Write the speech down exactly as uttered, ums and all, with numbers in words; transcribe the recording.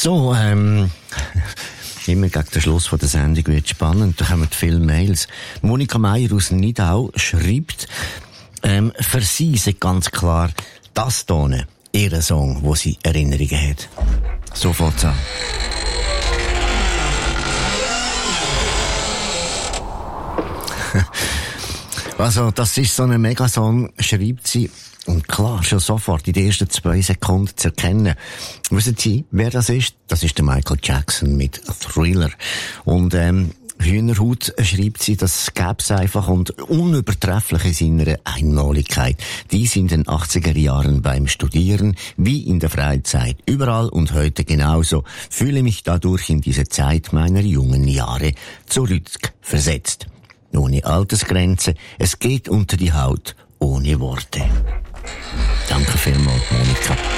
So, ähm, immer gegen den Schluss von der Sendung wird spannend. Da kommen viele Mails. Monika Meier aus Nidau schreibt, ähm, für sie ist ganz klar das Tone, ihr Song, wo sie Erinnerungen hat. So fängt's an. Also, das ist so ein Megasong, schreibt sie. Und klar, schon sofort in den ersten zwei Sekunden zu erkennen. Wissen Sie, wer das ist? Das ist der Michael Jackson mit Thriller. Und, ähm, Hühnerhaut, schreibt sie, das gäb's einfach und unübertrefflich in seiner Einmaligkeit. Dies in den achtziger Jahren beim Studieren, wie in der Freizeit, überall und heute genauso, fühle mich dadurch in diese Zeit meiner jungen Jahre zurückversetzt. Ohne Altersgrenze, es geht unter die Haut, ohne Worte. Danke vielmals, Monika.